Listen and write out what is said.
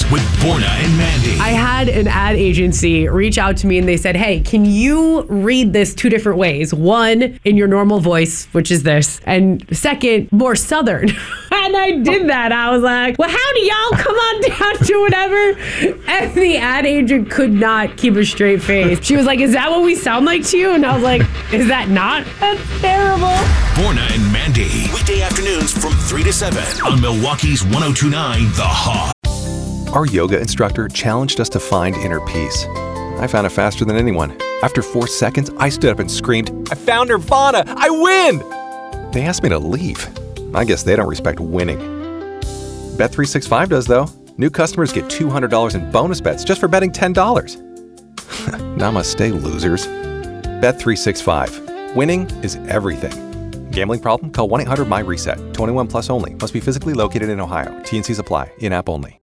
with Borna and Mandy. I had an ad agency reach out to me and they said, hey, can you read this two different ways? One, in your normal voice, which is this, and second, more Southern. And I did that. I was like, well, howdy, y'all. Come on down to whatever. And the ad agent could not keep a straight face. She was like, is that what we sound like to you? And I was like, is that not? That's terrible. Borna and Mandy. Weekday afternoons from 3 to 7 on Milwaukee's 102.9 The Hawk. Our yoga instructor challenged us to find inner peace. I found it faster than anyone. After 4 seconds, I stood up and screamed, I found Nirvana! I win! They asked me to leave. I guess they don't respect winning. Bet365 does, though. New customers get $200 in bonus bets just for betting $10. Namaste, losers. Bet365. Winning is everything. Gambling problem? Call 1-800-MY-RESET. 21 plus only. Must be physically located in Ohio. T&Cs apply. In-app only.